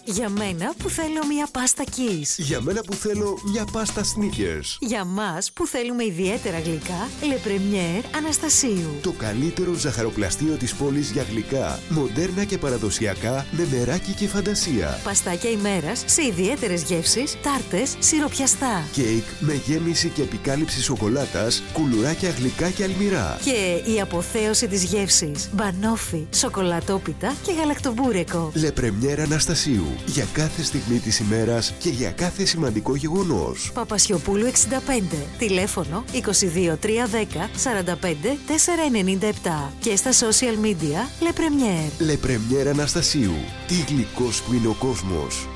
Για μένα που θέλω μια πάστα Kiss. Για μένα που θέλω μια πάστα Snickers. Για μας που θέλουμε ιδιαίτερα γλυκά, Le Premier Αναστασίου. Το καλύτερο ζαχαροπλαστείο της πόλης για γλυκά, μοντέρνα και παραδοσιακά, με μεράκι και φαντασία. Παστάκια ημέρας σε ιδιαίτερες γεύσεις, τάρτες, σιροπιαστά. Κέικ με γέμιση και επικάλυψη σοκολάτας, κουλουράκια γλυκά και αλμυρά. Και η αποθέωση της γεύσης, μπανόφι, σοκολατόπιτα και γαλακτομπούρεκο. Le Premier Αναστασίου. Για κάθε στιγμή της ημέρας και για κάθε σημαντικό γεγονός. Παπασιοπούλου 65. Τηλέφωνο 22 310 45 497. Και στα social media Le Premier. Le Premier Αναστασίου. Τι γλυκός που είναι ο κόσμος.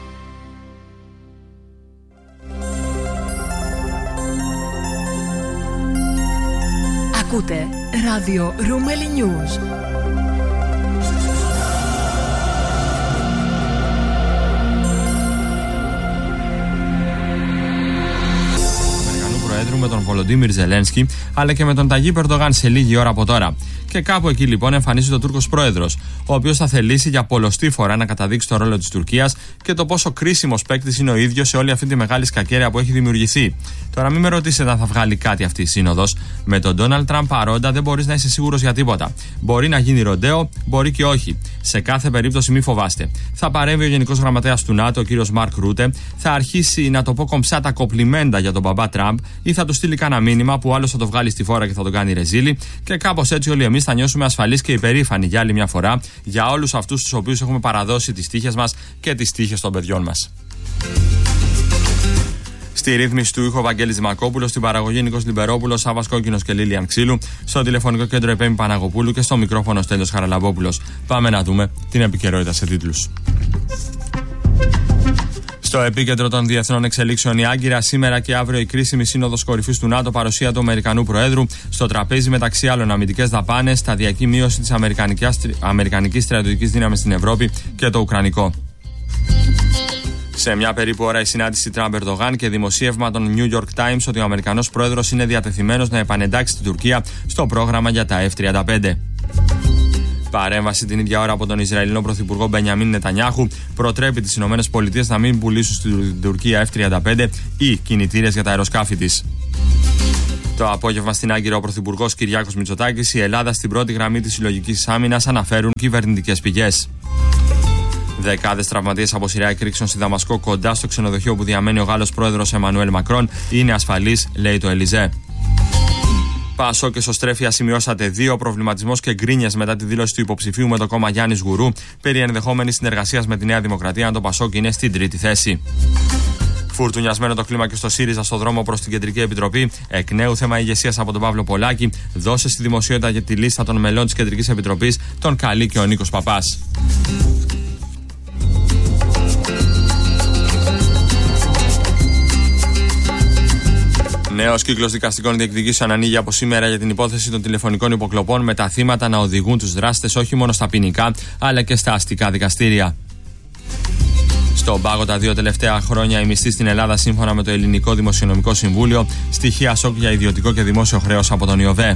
Ακούτε ράδιο Ρούμελι News. Με τον Βολοντίμιρ Ζελένσκι αλλά και με τον Ταγίπ Ερντογάν σε λίγη ώρα από τώρα. Και κάπου εκεί λοιπόν εμφανίζεται ο Τούρκος πρόεδρος, ο οποίος θα θελήσει για πολλοστή φορά να καταδείξει το ρόλο της Τουρκίας και το πόσο κρίσιμος παίκτης είναι ο ίδιος σε όλη αυτή τη μεγάλη σκακέραια που έχει δημιουργηθεί. Τώρα, μην με ρωτήσετε αν θα βγάλει κάτι αυτή η σύνοδος. Με τον Ντόναλντ Τραμπ παρόντα δεν μπορείς να είσαι σίγουρος για τίποτα. Μπορεί να γίνει ροντέο, μπορεί και όχι. Σε κάθε περίπτωση, μη φοβάστε. Θα παρέμβει ο Γενικός Γραμματέας του ΝΑΤΟ, ο κύριος Μαρκ Ρούτε, θα αρχίσει να το πω κομψά τα κοπλιμέντα για τον μπαμπά Τραμπ ή θα του στείλει κάνα μήνυμα που άλλος θα το βγάλει στη φόρα και θα τον κάνει ρεζίλι. Και κάπως έτσι όλοι εμείς θα νιώσουμε ασφαλείς και υπερήφανοι για άλλη μια φορά για όλους αυτούς τους οποίους έχουμε παραδώσει τις τύχες μας και τις τύχες των παιδιών μας. Στη ρύθμιση του ήχου Βαγγέλης Δημακόπουλος, στην παραγωγή Νίκος Λιμπερόπουλος, Σάββας Κόκκινος και Λίλιαν Ξύλου, στο τηλεφωνικό κέντρο Επέμη Παναγοπούλου και στο μικρόφωνο Στέλιος Χαραλαμπόπουλος. Πάμε να δούμε την επικαιρότητα σε τίτλους. Στο επίκεντρο των διεθνών εξελίξεων η Άγκυρα, σήμερα και αύριο η κρίσιμη σύνοδος κορυφής του ΝΑΤΟ, παρουσία του Αμερικανού Προέδρου. Στο τραπέζι, μεταξύ άλλων, αμυντικές δαπάνες, σταδιακή μείωση της αμερικανικής στρατιωτικής δύναμης στην Ευρώπη και το ουκρανικό. Σε μια περίπου ώρα η συνάντηση Τραμπ Ερντογάν και δημοσίευμα των New York Times ότι ο Αμερικανός Πρόεδρος είναι διατεθειμένος να επανεντάξει την Τουρκία στο πρόγραμμα για τα F-35. Παρέμβαση την ίδια ώρα από τον Ισραηλινό Πρωθυπουργό Μπενιαμίν Νετανιάχου προτρέπει τις ΗΠΑ να μην πουλήσουν στην Τουρκία F-35 ή κινητήρες για τα αεροσκάφη της. Το απόγευμα στην Άγκυρα ο Πρωθυπουργός Κυριάκος Μητσοτάκης, η Ελλάδα στην πρώτη γραμμή της συλλογικής άμυνας, αναφέρουν κυβερνητικές πηγές. Δεκάδες τραυματίες από σειρά εκρήξεων στη Δαμασκό κοντά στο ξενοδοχείο που διαμένει ο Γάλλος πρόεδρος Εμμανουέλ Μακρόν είναι ασφαλής, λέει το Ελιζέ. Πασό και Σωστρέφεια σημειώσατε 2 προβληματισμός και γκρίνιες μετά τη δήλωση του υποψηφίου με το κόμμα Γιάννης Γουρού περί ενδεχόμενης συνεργασίας με τη Νέα Δημοκρατία, αν το Πασόκ είναι στην τρίτη θέση. Φουρτουνιασμένο το κλίμα και στο ΣΥΡΙΖΑ στο δρόμο προς την Κεντρική Επιτροπή. Εκ νέου θέμα ηγεσίας από τον Παύλο Πολάκη. Δώσε στη δημοσιότητα για τη λίστα των μελών της Κεντρικής Επιτροπής, τον καλεί και ο Νίκος Παπάς. Νέος κύκλος δικαστικών διεκδικήσεων ανοίγει από σήμερα για την υπόθεση των τηλεφωνικών υποκλοπών, με τα θύματα να οδηγούν τους δράστες όχι μόνο στα ποινικά αλλά και στα αστικά δικαστήρια. Στον πάγο τα 2 τελευταία χρόνια οι μισθοί στην Ελλάδα, σύμφωνα με το Ελληνικό Δημοσιονομικό Συμβούλιο, στοιχεία σοκ για ιδιωτικό και δημόσιο χρέος από τον ΙΟΔΕ.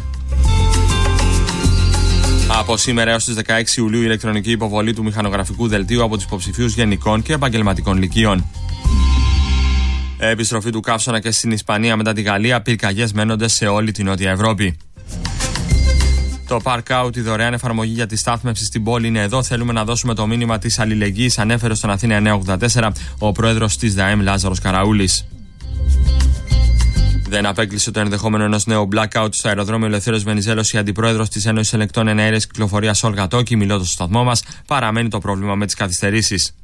Από σήμερα έως τις 16 Ιουλίου η ηλεκτρονική υποβολή του μηχανογραφικού δελτίου από τους υποψηφίους γενικών και επαγγελματικών λυκείων. Επιστροφή του καύσωνα και στην Ισπανία μετά τη Γαλλία, πυρκαγιές μένονται σε όλη την Νότια Ευρώπη. Το Park Out, η δωρεάν εφαρμογή για τη στάθμευση στην πόλη, είναι εδώ. Θέλουμε να δώσουμε το μήνυμα της αλληλεγγύης, ανέφερε στον Αθήνα 984 ο πρόεδρος της ΔΑΕΜ Λάζαρος Καραούλης. Δεν απέκλεισε το ενδεχόμενο ενός νέου blackout στο αεροδρόμιο Ελευθέριος Βενιζέλος η αντιπρόεδρος της Ένωσης Ελεκτών Εναέρειας Κυκλοφορίας Όλγα Τόκη, μιλώντας στο σταθμό μας, παραμένει το πρόβλημα με τις καθυστερήσεις.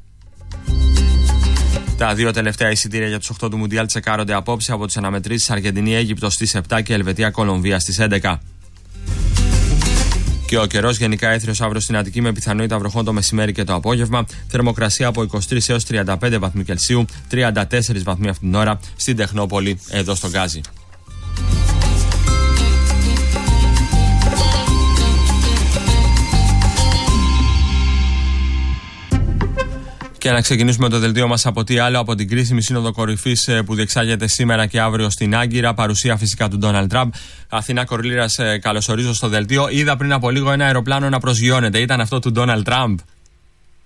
Τα 2 τελευταία εισιτήρια για τους 8 του Μουντιάλ τσεκάρονται απόψε από τις αναμετρήσεις Αργεντινή Αίγυπτος στις 7 και Ελβετία Κολομβία στις 11. Και ο καιρός γενικά έθριος αύριο στην Αττική με πιθανότητα βροχών το μεσημέρι και το απόγευμα. Θερμοκρασία από 23 έως 35 βαθμοί Κελσίου, 34 βαθμοί αυτή την ώρα στην Τεχνόπολη, εδώ στο Γκάζι. Και να ξεκινήσουμε το δελτίο μας από τι άλλο, από την κρίσιμη σύνοδο κορυφής που διεξάγεται σήμερα και αύριο στην Άγκυρα. Παρουσία φυσικά του Ντόναλντ Τραμπ. Αθηνά Κορλήρας, καλωσορίζω στο δελτίο. Είδα πριν από λίγο ένα αεροπλάνο να προσγειώνεται. Ήταν αυτό του Ντόναλντ Τραμπ?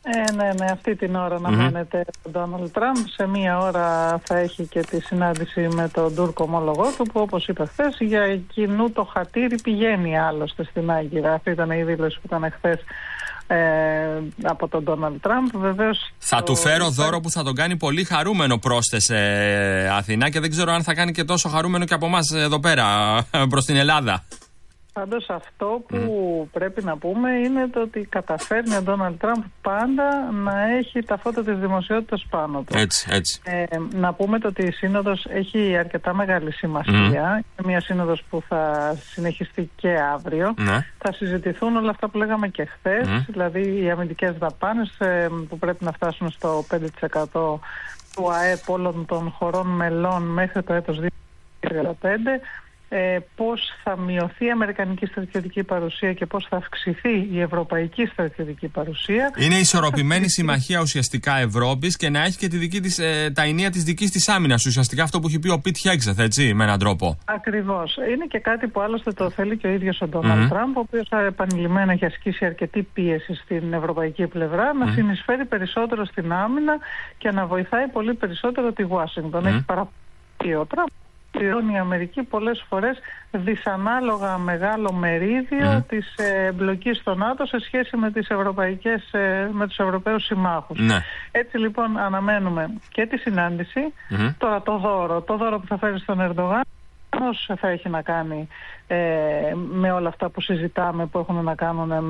Ναι, αυτή την ώρα να μένετε ο Ντόναλντ Τραμπ. Σε μία ώρα θα έχει και τη συνάντηση με τον Τούρκο ομόλογό του, που όπως είπα χθες, για κοινού το χατήρι πηγαίνει άλλωστε στην Άγκυρα. Αυτή ήταν η δήλωση που ήταν χθες από τον Ντόναλντ Τραμπ. Βεβαίως, θα του φέρω δώρο που θα τον κάνει πολύ χαρούμενο, πρόσθεσε Αθηνά, και δεν ξέρω αν θα κάνει και τόσο χαρούμενο και από εμάς εδώ πέρα προς την Ελλάδα. Πάντως αυτό που πρέπει να πούμε είναι το ότι καταφέρνει ο Ντόναλντ Τραμπ πάντα να έχει τα φώτα της δημοσιότητας πάνω του. Έτσι. Να πούμε το ότι η σύνοδος έχει αρκετά μεγάλη σημασία. Είναι μια σύνοδος που θα συνεχιστεί και αύριο. Θα συζητηθούν όλα αυτά που λέγαμε και χθες, δηλαδή οι αμυντικές δαπάνες που πρέπει να φτάσουν στο 5% του ΑΕΠ όλων των χωρών μελών μέχρι το έτος 2035. Πώς θα μειωθεί η αμερικανική στρατιωτική παρουσία και πώς θα αυξηθεί η ευρωπαϊκή στρατιωτική παρουσία. Είναι ισορροπημένη συμμαχία ουσιαστικά Ευρώπης και να έχει και τη δική της, τα ενία της δικής της άμυνας. Ουσιαστικά αυτό που έχει πει ο Πιτ Χέγξεθ, έτσι, με έναν τρόπο. Ακριβώς. Είναι και κάτι που άλλωστε το θέλει και ο ίδιος ο Ντόναλντ Τραμπ, ο οποίος επανειλημμένα έχει ασκήσει αρκετή πίεση στην ευρωπαϊκή πλευρά να συνεισφέρει περισσότερο στην άμυνα και να βοηθάει πολύ περισσότερο τη Ουάσιγκτον. Έχει παραπεί ο Τραμπ. Η Αμερική πολλές φορές δυσανάλογα μεγάλο μερίδιο της εμπλοκής στο ΝΑΤΟ σε σχέση με με τους Ευρωπαίους συμμάχους. Έτσι λοιπόν αναμένουμε και τη συνάντηση, τώρα το δώρο που θα φέρει στον Ερντογάν, όσο θα έχει να κάνει με όλα αυτά που συζητάμε, που έχουν να κάνουν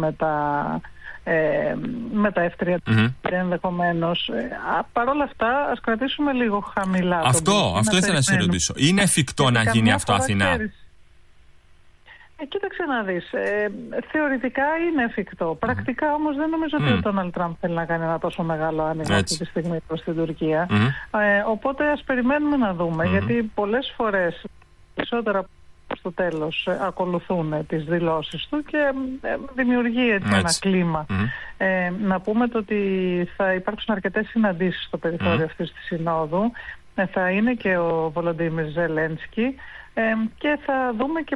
με τα F-35 ενδεχομένως. Παρ' όλα αυτά ας κρατήσουμε λίγο χαμηλά. Αυτό ήθελα να σε ρωτήσω. Είναι εφικτό να γίνει αυτό, Αθηνά? Κοίταξε να δεις. Θεωρητικά είναι εφικτό. Πρακτικά όμως δεν νομίζω ότι ο Ντόναλντ Τραμπ θέλει να κάνει ένα τόσο μεγάλο άνοιγμα αυτή τη στιγμή προς την Τουρκία. Οπότε ας περιμένουμε να δούμε. Γιατί πολλές φορές, περισσότερα στο τέλος, ακολουθούν τις δηλώσεις του και δημιουργεί ένα κλίμα. Να πούμε το ότι θα υπάρξουν αρκετές συναντήσεις στο περιθώριο αυτής της συνόδου. Θα είναι και ο Βολοντίμιρ Ζελένσκι και θα δούμε και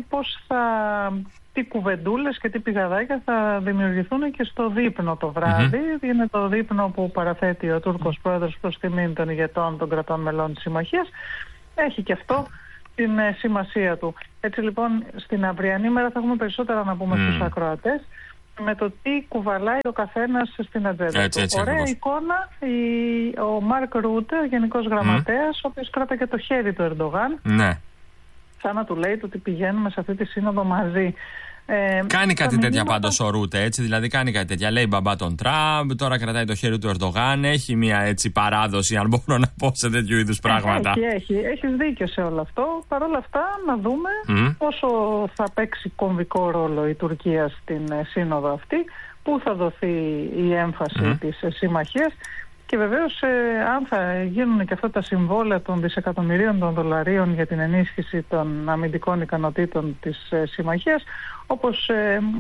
τι κουβεντούλες και τι πηγαδάκια θα δημιουργηθούν και στο δείπνο το βράδυ. Είναι το δείπνο που παραθέτει ο Τούρκος πρόεδρος προς τιμήν των ηγετών των κρατών μελών της Συμμαχίας. Έχει και αυτό την σημασία του. Έτσι λοιπόν στην αυριανή μέρα θα έχουμε περισσότερα να πούμε στους ακροατές με το τι κουβαλάει ο καθένας στην ατζέντα του. Ωραία εικόνα ο Μάρκ Ρούτε, ο Γενικός Γραμματέας, ο οποίος κράταγε το χέρι του Ερντογάν, σαν να του λέει ότι πηγαίνουμε σε αυτή τη σύνοδο μαζί. Κάνει κάτι τέτοια πάντως ο Ρούτε, έτσι, δηλαδή κάνει κάτι τέτοια. Λέει μπαμπά τον Τραμπ, τώρα κρατάει το χέρι του Ερντογάν. Έχει μια έτσι παράδοση, αν μπορώ να πω, σε τέτοιου είδους πράγματα. Έχεις δίκιο σε όλο αυτό. Παρ' όλα αυτά, να δούμε πόσο θα παίξει κομβικό ρόλο η Τουρκία στην σύνοδο αυτή, πού θα δοθεί η έμφαση της συμμαχίας. Και βεβαίως αν θα γίνουν και αυτά τα συμβόλαια των δισεκατομμυρίων των δολαρίων για την ενίσχυση των αμυντικών ικανοτήτων της συμμαχίας, όπως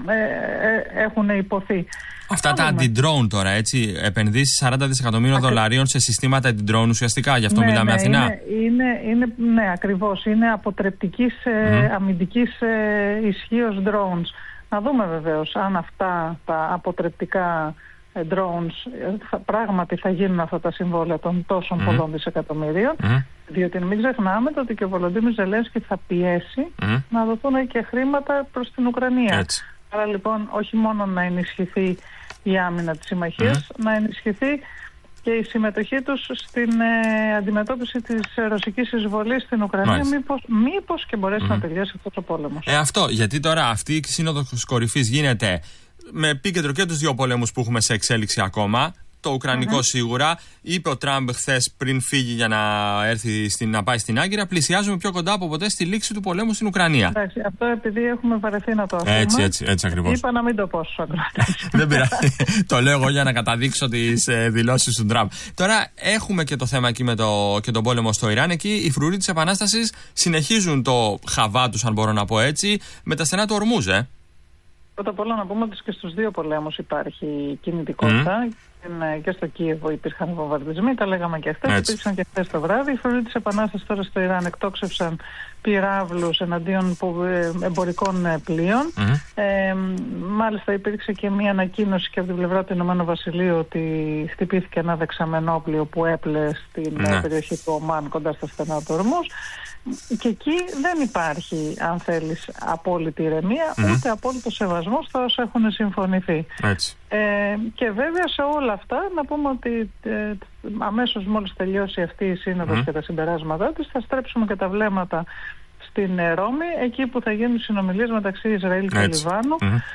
έχουν υποθεί. Αυτά τα αντι-drone τώρα, έτσι, επενδύσεις 40 δισεκατομμύριων δολαρίων σε συστήματα anti-drone ουσιαστικά, γι' αυτό μιλάμε, Αθηνά. Ναι, ακριβώς. Είναι αποτρεπτικής αμυντικής ισχύως drones. Να δούμε βεβαίως αν αυτά τα αποτρεπτικά drones πράγματι θα γίνουν αυτά τα συμβόλαια των τόσων πολλών δισεκατομμυρίων, διότι μην ξεχνάμε ότι και ο Βολοντίμιρ Ζελένσκι θα πιέσει να δοθούν και χρήματα προς την Ουκρανία. Άρα λοιπόν όχι μόνο να ενισχυθεί η άμυνα της συμμαχίας, να ενισχυθεί και η συμμετοχή τους στην αντιμετώπιση της ρωσικής εισβολής στην Ουκρανία, μήπως και μπορέσει να τελειώσει αυτός ο πόλεμος. Αυτό, γιατί τώρα αυτή η σύνοδος κορυφής γίνεται με επίκεντρο και τους δύο πολέμους που έχουμε σε εξέλιξη ακόμα. Το Ουκρανικό σίγουρα. Είπε ο Τραμπ χθες πριν φύγει για να έρθει να πάει στην Άγκυρα. Πλησιάζουμε πιο κοντά από ποτέ στη λήξη του πολέμου στην Ουκρανία. Εντάξει, αυτό επειδή έχουμε βαρεθεί να το αφήσουμε. Έτσι ακριβώς. Είπα να μην το πω στους ακροατές. Δεν πειράζει. Το λέω εγώ για να καταδείξω τις δηλώσεις του Τραμπ. Τώρα έχουμε και το θέμα εκεί και τον πόλεμο στο Ιράν. Εκεί οι φρουροί της Επανάστασης συνεχίζουν το χαβά τους, αν μπορώ να πω έτσι, με τα στενά του Ορμούζ, Πρώτα απ' όλα να πούμε ότι και στους δύο πολέμους υπάρχει κινητικότητα. Και στο Κίεβο υπήρχαν βομβαρδισμοί, τα λέγαμε και χθες. Υπήρξαν και χθες το βράδυ. Οι φρουροί της Επανάστασης τώρα στο Ιράν εκτόξευσαν πυράβλους εναντίον εμπορικών πλοίων. Μάλιστα υπήρξε και μια ανακοίνωση και από την πλευρά του Ηνωμένου Βασιλείου ότι χτυπήθηκε ένα δεξαμενόπλοιο που έπλεε στην περιοχή του Ομάν κοντά στα στενά του Ορμούζ. Και εκεί δεν υπάρχει, αν θέλεις, απόλυτη ηρεμία, ούτε απόλυτο σεβασμό στα όσα έχουν συμφωνηθεί. Και βέβαια σε όλα αυτά να πούμε ότι αμέσως μόλις τελειώσει αυτή η σύνοδος και τα συμπεράσματά της, θα στρέψουμε και τα βλέμματα στην Ρώμη, εκεί που θα γίνουν συνομιλίες μεταξύ Ισραήλ και Λιβάνου.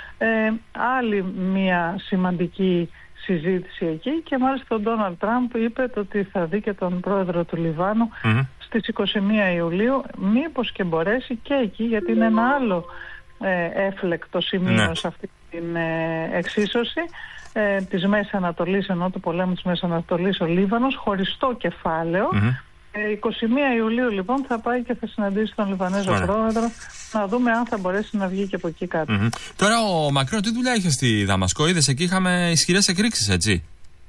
Άλλη μια σημαντική συζήτηση εκεί, και μάλιστα ο Ντόναλντ Τραμπ είπε ότι θα δει και τον πρόεδρο του Λιβάνου στις 21 Ιουλίου, μήπως και μπορέσει και εκεί, γιατί είναι ένα άλλο έφλεκτο σημείο σε αυτή την εξίσωση της Μέσης Ανατολής, ενώ του πολέμου της Μέσης Ανατολής, ο Λίβανος, χωριστό κεφάλαιο. 21 Ιουλίου λοιπόν θα πάει και θα συναντήσει τον Λιβανέζο πρόεδρο, να δούμε αν θα μπορέσει να βγει και από εκεί κάτι. Τώρα ο Μακρόν τι δουλειά είχε στη Δαμασκό? Είδες, εκεί είχαμε ισχυρές εκρήξεις, έτσι?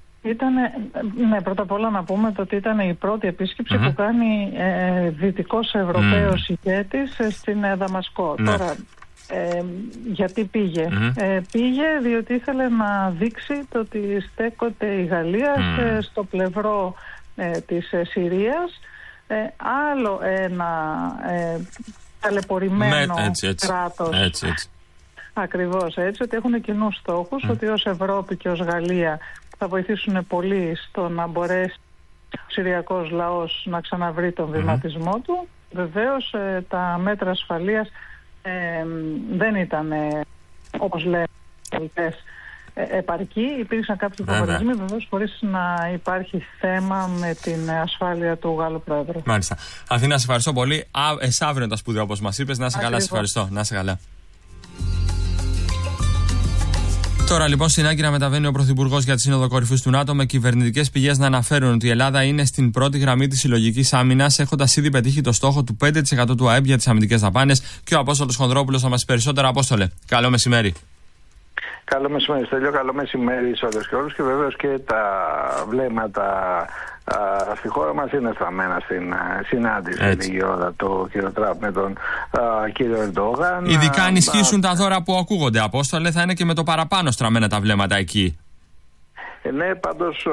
Ναι, πρώτα απ' όλα να πούμε ότι ήταν η πρώτη επίσκεψη που κάνει δυτικός Ευρωπαίος ηγέτης στην Δαμασκό. Τώρα, γιατί πήγε? Πήγε διότι ήθελε να δείξει το ότι στέκονται η Γαλλία στο πλευρό της Συρίας, άλλο ένα ταλαιπωρημένο κράτος. Ακριβώς έτσι, ότι έχουν κοινούς στόχους, ότι ως Ευρώπη και ως Γαλλία θα βοηθήσουν πολύ στο να μπορέσει ο Συριακός λαός να ξαναβρει τον βηματισμό του. Βεβαίως τα μέτρα ασφαλείας δεν ήταν, όπως λένε επαρκή. Υπήρξαν κάποιοι υποβολισμοί, βεβαίως χωρίς να υπάρχει θέμα με την ασφάλεια του Γάλλου Πρόεδρου. Μάλιστα. Αθήνα, σε ευχαριστώ πολύ. Αύριο τα σπουδαία, όπως μας είπες. Να είσαι καλά, σε ευχαριστώ. Να είσαι καλά. Τώρα λοιπόν στην Άγκυρα μεταβαίνει ο Πρωθυπουργός για τη Σύνοδο Κορυφής του ΝΑΤΟ, με κυβερνητικές πηγές να αναφέρουν ότι η Ελλάδα είναι στην πρώτη γραμμή της συλλογικής άμυνας, έχοντας ήδη πετύχει το στόχο του 5% του ΑΕΠ για τις αμυντικές δαπάνες. Και ο Απόστολος Χονδρόπουλος θα μας πει περισσότερα. Απόστολε, καλό μεσημέρι. Καλό μεσημέρι, Στέλιο. Καλό μεσημέρι σε όλες και όλους. Και βεβαίως και τα βλέμματα στη χώρα μας είναι στραμμένα στην συνάντηση λίγη ώρα του κ. Τραμπ με τον κύριο Ερντογάν. Ειδικά αν ισχύσουν τα δώρα που ακούγονται, Απόστολε, θα είναι και με το παραπάνω στραμμένα τα βλέμματα εκεί. Ναι, πάντως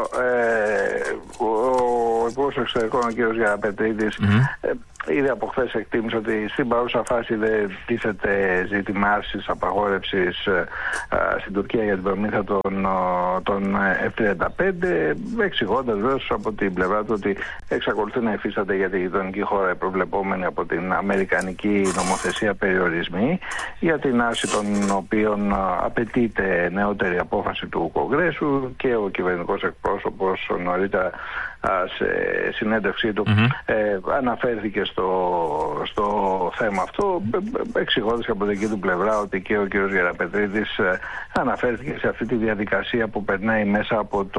ο Υπουργός Εξωτερικών, ο κ. Γεραπετρίδης, ήδη από χθες εκτίμησε ότι στην παρούσα φάση δεν τίθεται ζήτημα άρσης απαγόρευσης στην Τουρκία για την προμήθεια των F-35, εξηγώντας βέβαια από την πλευρά του ότι εξακολουθεί να υφίσταται για τη γειτονική χώρα προβλεπόμενη από την αμερικανική νομοθεσία περιορισμοί, για την άρση των οποίων απαιτείται νεότερη απόφαση του Κογκρέσου, και ο κυβερνητικός εκπρόσωπος νωρίτερα σε συνέντευξή του αναφέρθηκε στο θέμα αυτό, εξηγώντας και από την δική του πλευρά ότι και ο κ. Γεραπετρίδης αναφέρθηκε σε αυτή τη διαδικασία που περνάει μέσα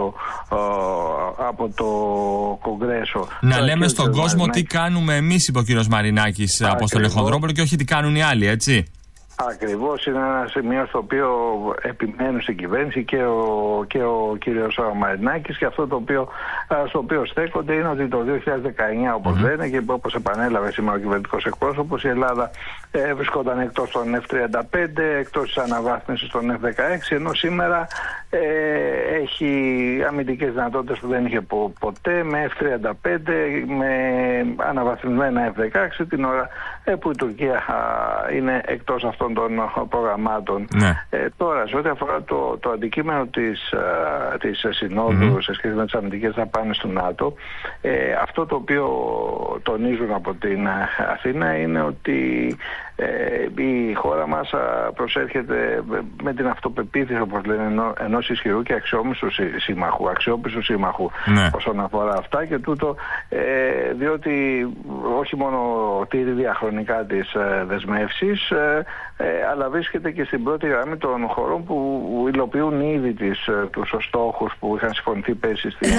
από το Κογκρέσο. Να λέμε στον κόσμο τι κάνουμε εμείς, είπε ο κ. Μαρινάκης, Απόστολε Χονδρόπουλο, και όχι τι κάνουν οι άλλοι, έτσι. Ακριβώς, είναι ένα σημείο στο οποίο επιμένουν στην κυβέρνηση και ο κύριος Μαρινάκης, και αυτό στο οποίο στέκονται είναι ότι το 2019, όπως λένε και όπως επανέλαβε σήμερα ο κυβερνητικός εκπρόσωπος, η Ελλάδα βρισκόταν εκτός των F-35, εκτός της αναβάθμισης των F-16, ενώ σήμερα έχει αμυντικές δυνατότητες που δεν είχε ποτέ, με F-35, με αναβαθμισμένα F-16, την ώρα που η Τουρκία είναι εκτός αυτών των προγραμμάτων. Τώρα, σε ό,τι αφορά το αντικείμενο της συνόδου σε σχέση με τις αμυντικές δαπάνες του ΝΑΤΟ, αυτό το οποίο τονίζουν από την Αθήνα είναι ότι η χώρα μας προσέρχεται με την αυτοπεποίθηση, όπως λένε, ενός ισχυρού και αξιόπιστου σύμμαχου όσον αφορά αυτά, και τούτο διότι όχι μόνο τήρει διαχρονικά τις δεσμεύσεις, αλλά βρίσκεται και στην πρώτη γραμμή των χωρών που υλοποιούν ήδη τους στόχους που είχαν συμφωνηθεί πέρσι στην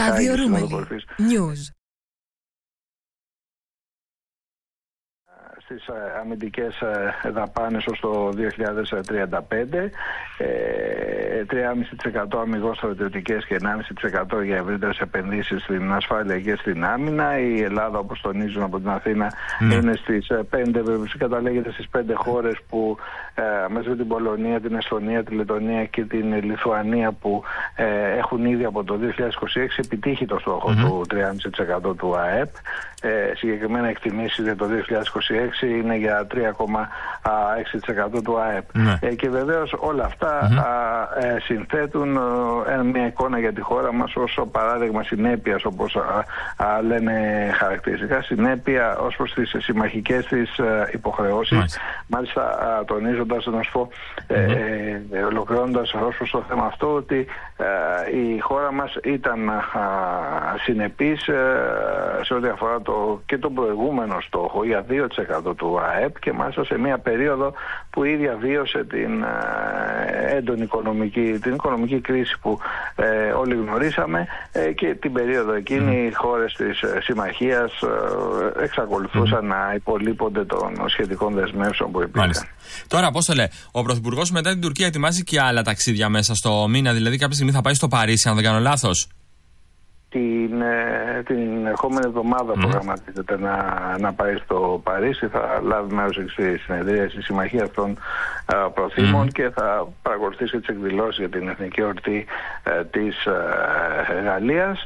στις αμυντικές δαπάνες ως το 2035, 3,5% αμυγός στρατιωτικές και 1,5% για ευρύτερες επενδύσεις στην ασφάλεια και στην άμυνα. Η Ελλάδα, όπως τονίζουν από την Αθήνα, είναι στις 5, καταλέγεται στις 5 χώρες που μέσα με την Πολωνία, την Εσθονία, τη Λετωνία και την Λιθουανία που έχουν ήδη από το 2026 επιτύχει το στόχο του 3,5% του ΑΕΠ. Συγκεκριμένα εκτιμήσεις για το 2026 είναι για 3,6% του ΑΕΠ. Και βεβαίως όλα αυτά συνθέτουν μια εικόνα για τη χώρα μας ως παράδειγμα συνέπειας, όπως λένε χαρακτηριστικά, συνέπεια ως προς τις συμμαχικές της υποχρεώσεις. Μάλιστα τονίζοντας, να σου πω, ολοκληρώνοντας ως προς το θέμα αυτό, ότι η χώρα μας ήταν συνεπής σε ό,τι αφορά και τον προηγούμενο στόχο για 2% του ΑΕΠ, και μάλιστα σε μια περίοδο που ίδια βίωσε την έντονη οικονομική κρίση που όλοι γνωρίσαμε, και την περίοδο εκείνη οι χώρες της συμμαχίας εξακολουθούσαν να υπολείπονται των σχετικών δεσμεύσεων που υπήρχαν. Τώρα, Απόστολε, ο Πρωθυπουργός μετά την Τουρκία ετοιμάζει και άλλα ταξίδια μέσα στο μήνα, δηλαδή κάποια στιγμή θα πάει στο Παρίσι, αν δεν κάνω λάθος. Την ερχόμενη εβδομάδα προγραμματίζεται να πάει στο Παρίσι. Θα λάβει μέρος στη συνεδρία της Συμμαχίας των Προθήμων και θα παρακολουθήσει τις εκδηλώσεις για την Εθνική Εορτή της Γαλλίας.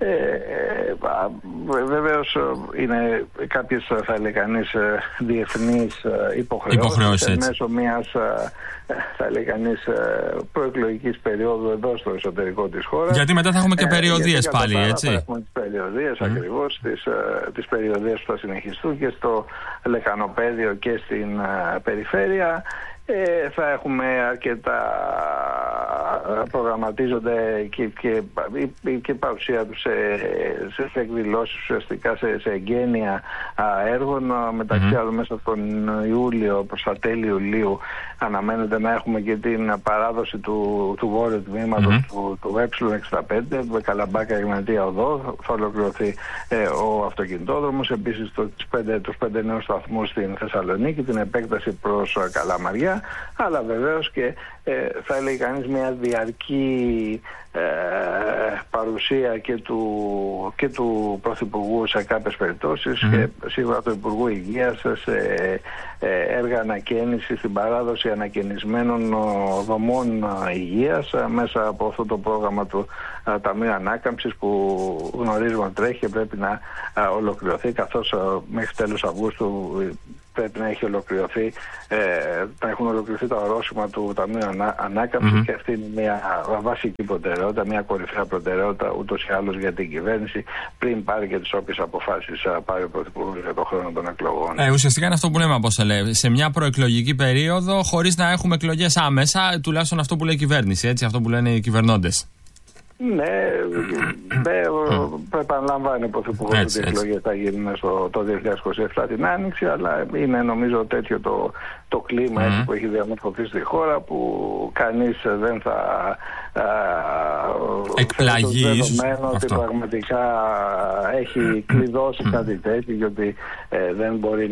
Βεβαίως είναι κάποιες, θα λέει κανείς, διεθνείς υποχρεώσεις μέσω μιας, θα λέει κανείς, προεκλογικής περίοδου εδώ στο εσωτερικό της χώρας. Γιατί μετά θα έχουμε και περιοδίες πάλι, έτσι. Θα έχουμε τις περιοδίες ακριβώς, τις περιοδίες που θα συνεχιστούν και στο Λεκανοπέδιο και στην περιφέρεια. Θα έχουμε αρκετά, προγραμματίζονται και παρουσία τους σε εκδηλώσεις, ουσιαστικά σε εγγένεια έργων. Μεταξύ άλλων, μέσα στον Ιούλιο, προς τα τέλη Ιουλίου, αναμένεται να έχουμε και την παράδοση του βόρειου τμήματος του Ε65, με Καλαμπάκα Εγνατία Οδό. Θα ολοκληρωθεί ο αυτοκινητόδρομος. Επίσης τους 5 νέους σταθμούς στην Θεσσαλονίκη, την επέκταση προς Καλαμαριά, αλλά βεβαίως και θα έλεγε κανείς μια διαρκή παρουσία και του Πρωθυπουργού σε κάποιες περιπτώσεις και σίγουρα του Υπουργού Υγείας σε έργα ανακαίνησης, στην παράδοση ανακαινισμένων δομών υγείας μέσα από αυτό το πρόγραμμα του Ταμείου Ανάκαμψης που γνωρίζουμε ότι τρέχει και πρέπει να ολοκληρωθεί, καθώς μέχρι τέλος Αυγούστου πρέπει να έχει ολοκληρωθεί, να έχουν ολοκληρωθεί τα ορόσημα του Ταμείου Ανάκαμψης και αυτή είναι μια βασική προτεραιότητα, μια κορυφαία προτεραιότητα ούτως ή άλλως για την κυβέρνηση πριν πάρει και τις όποιες αποφάσεις πάρει ο Πρωθυπουργός για τον χρόνο των εκλογών. Ουσιαστικά είναι αυτό που λέμε, Απόστολε, σε μια προεκλογική περίοδο, χωρίς να έχουμε εκλογές άμεσα, τουλάχιστον αυτό που λέει η κυβέρνηση, έτσι, αυτό που λένε οι κυβερνώντες. Ναι, επαναλαμβάνει ο Πρωθυπουργός ότι οι εκλογές θα γίνουν το 2027 την Άνοιξη, αλλά είναι νομίζω τέτοιο το κλίμα που έχει διαμορφωθεί στη χώρα που κανείς δεν θα εκπλαγεί δεδομένο ότι πραγματικά έχει κλειδώσει κάτι τέτοιο και ότι δεν μπορεί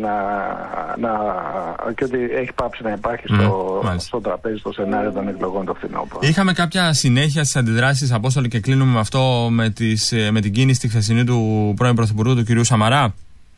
και ότι έχει πάψει να υπάρχει στο τραπέζι, στο σενάριο των εκλογών το φθινόπωρο. Είχαμε κάποια συνέχεια στις αντιδράσεις, Απόστολη, και κλείνουμε με αυτό, με την κίνηση τη χθεσινή του πρώην Πρωθυπουργού, του κυρίου Σαμαρά.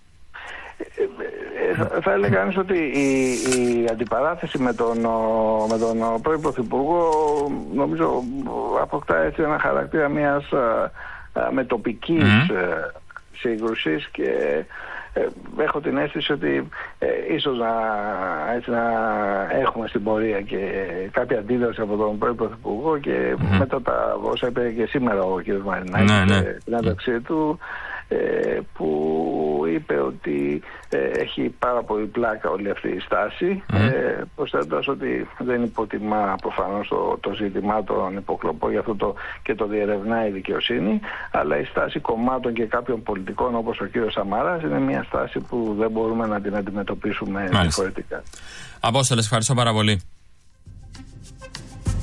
Θα έλεγα κανείς ότι η αντιπαράθεση με τον πρώην Πρωθυπουργό νομίζω αποκτά έτσι ένα χαρακτήρα μιας μετοπικής σύγκρουσης και έχω την αίσθηση ότι ίσως να έχουμε στην πορεία και κάποια αντίδραση από τον πρώην Πρωθυπουργό και μετά τα όσα είπε και σήμερα ο κ. Μαρινάκης στην ένταξή του, που είπε ότι έχει πάρα πολύ πλάκα όλη αυτή η στάση, προσθέτοντας ότι δεν υποτιμά προφανώς το ζήτημα των υποκλοπών, γι' αυτό και το διερευνάει η δικαιοσύνη, αλλά η στάση κομμάτων και κάποιων πολιτικών όπως ο κύριος Σαμαράς είναι μια στάση που δεν μπορούμε να την αντιμετωπίσουμε διαφορετικά. Απόστολε, ευχαριστώ πάρα πολύ.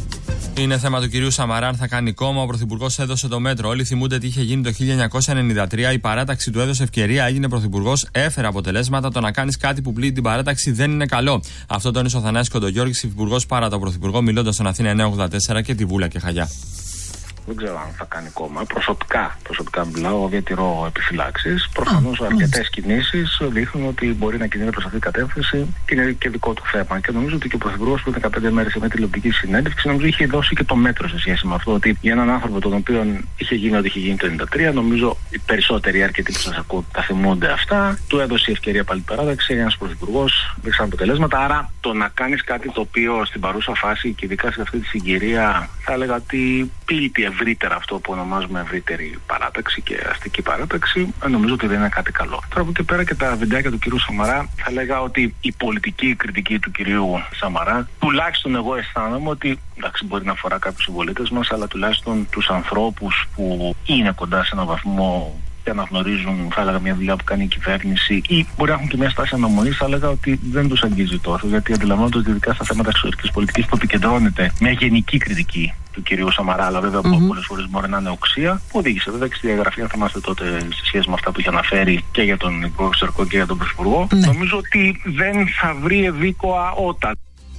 Είναι θέμα του κυρίου Σαμαρά αν θα κάνει κόμμα. Ο πρωθυπουργός έδωσε το μέτρο. Όλοι θυμούνται τι είχε γίνει το 1993. Η παράταξη του έδωσε ευκαιρία, έγινε πρωθυπουργός, έφερε αποτελέσματα. Το να κάνεις κάτι που πλήττει την παράταξη δεν είναι καλό. Αυτό τόνισε ο Θανάσης Κοντογιώργης, υφυπουργός παρά τον πρωθυπουργό, μιλώντας στον Αθήνα 984 και τη Βούλα και Χαγιά. Δεν ξέρω αν θα κάνει κόμμα. Προσωπικά μιλάω, διατηρώ επιφυλάξεις. Προφανώς αρκετές κινήσεις δείχνουν ότι μπορεί να κινείται προς αυτή την κατεύθυνση και είναι και δικό του θέμα. Και νομίζω ότι και ο Πρωθυπουργός που 15 μέρες σε μια τηλεοπτική συνέντευξη νομίζω είχε δώσει και το μέτρο σε σχέση με αυτό. Ότι για έναν άνθρωπο τον οποίο είχε γίνει ό,τι είχε γίνει το 1993, νομίζω οι περισσότεροι αρκετοί που σας ακούω τα θυμούνται αυτά. Του έδωσε η ευκαιρία πάλι παράταξη, ένας Πρωθυπουργός, δείξαν αποτελέσματα. Άρα το να κάνεις κάτι το οποίο στην παρούσα φάση και ειδικά σε αυτή τη συγκυρία θα έλεγα ότι πλήττει ευρύτερα αυτό που ονομάζουμε ευρύτερη παράταξη και αστική παράταξη, νομίζω ότι δεν είναι κάτι καλό. Τώρα από εκεί πέρα και τα βιντεάκια του κυρίου Σαμαρά, θα έλεγα ότι η πολιτική κριτική του κυρίου Σαμαρά, τουλάχιστον εγώ αισθάνομαι ότι εντάξει, μπορεί να αφορά κάποιους συμπολίτες μας, αλλά τουλάχιστον τους ανθρώπους που είναι κοντά σε έναν βαθμό και αναγνωρίζουν, θα έλεγα, μια δουλειά που κάνει η κυβέρνηση ή μπορεί να έχουν και μια στάση αναμονής, θα έλεγα ότι δεν τους αγγίζει τόσο, γιατί αντιλαμβάνονται ότι ειδικά στα θέματα εξωτερικής πολιτικής που επικεντρώνεται μια γενική κριτική του κυρίου Σαμαρά, αλλά βέβαια πολλές φορές μπορεί να είναι οξία, που οδήγησε βέβαια και στη διαγραφή, αν θυμάστε τότε, σε σχέση με αυτά που είχε αναφέρει και για τον Υπουργό Εξωτερικών και για τον Πρωθυπουργό. Νομίζω ότι δεν θα βρει ευήκοα όταν.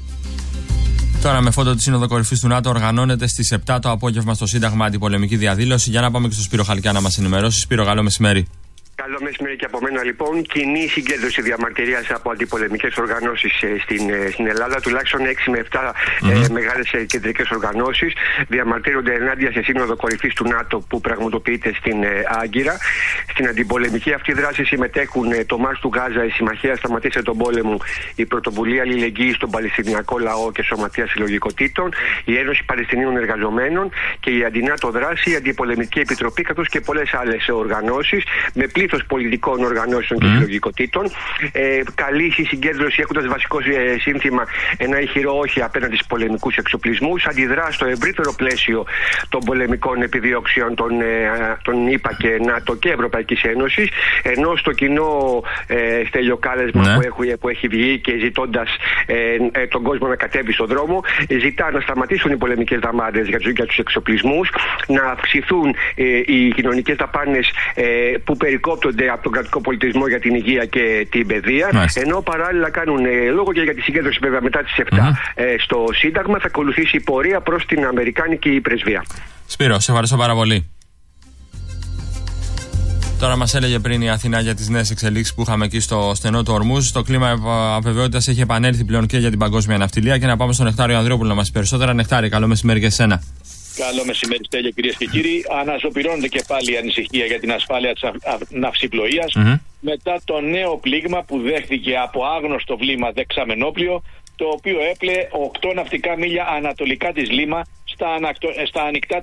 Τώρα, με φόντο τη Σύνοδο Κορυφής του ΝΑΤΟ, οργανώνεται στις 7 το απόγευμα στο Σύνταγμα αντιπολεμική διαδήλωση. Για να πάμε και στο Σπύρο Χαλκιά να μας ενημερώσει. Σπύρο, καλό μεσημέρι. Καλό μεσημέρι και από μένα λοιπόν. Κοινή συγκέντρωση διαμαρτυρίας από αντιπολεμικές οργανώσεις στην Ελλάδα. Τουλάχιστον 6 με 7 μεγάλες κεντρικές οργανώσεις διαμαρτύρονται ενάντια σε Σύνοδο Κορυφής του ΝΑΤΟ που πραγματοποιείται στην Άγκυρα. Στην αντιπολεμική αυτή δράση συμμετέχουν το Μάρς του Γάζα, η Συμμαχία Σταματήστε τον Πόλεμο, η Πρωτοβουλία Αλληλεγγύης στον Παλαιστινιακό Λαό και Σωματεία Συλλογικοτήτων, η Ένωση Παλαιστινίων Εργαζομένων και η Αντινάτο Δράση, η Αντιπολεμική Επιτροπή, καθώς και πολλές άλλες οργανώσεις με πλήθος πολιτικών οργανώσεων και συλλογικοτήτων. Καλεί η συγκέντρωση έχοντας βασικό σύνθημα ένα ηχηρό όχι απέναντι στους πολεμικούς εξοπλισμούς. Αντιδρά στο ευρύτερο πλαίσιο των πολεμικών επιδιώξεων των ΗΠΑ και ΝΑΤΟ και Ευρωπαϊκής Ένωσης. Ενώ στο κοινό στελιοκάλεσμα που έχει βγει και ζητώντας τον κόσμο να κατέβει στον δρόμο, ζητά να σταματήσουν οι πολεμικές δαμάδες για τους εξοπλισμούς, να αυξηθούν οι κοινωνικές δαπάνες που περικόπτονται από τον κρατικό πολιτισμό για την υγεία και την παιδεία, ενώ παράλληλα κάνουν λόγο και για τη συγκέντρωση βέβαια μετά τις 7 στο Σύνταγμα. Θα ακολουθήσει η πορεία προς την Αμερικάνικη πρεσβεία. Σπύρο, σε ευχαριστώ πάρα πολύ. Τώρα μας έλεγε πριν η Αθηνά για τις νέες εξελίξεις που είχαμε εκεί στο στενό του Ορμούζ. Το κλίμα αβεβαιότητας έχει επανέλθει πλέον και για την παγκόσμια ναυτιλία. Και να πάμε στον Νεκτάριο Ανδριόπουλο να μας πει περισσότερα. Νεκτάρη, καλό μεσημέρι και εσένα. Καλό μεσημέρι, Στέλιο, κυρίες και κύριοι. Αναζωπυρώνεται και πάλι η ανησυχία για την ασφάλεια της ναυσιπλοείας μετά το νέο πλήγμα που δέχθηκε από άγνωστο βλήμα δεξαμενόπλιο, το οποίο έπλεε 8 ναυτικά μίλια ανατολικά της Λίμα στα ανοιχτά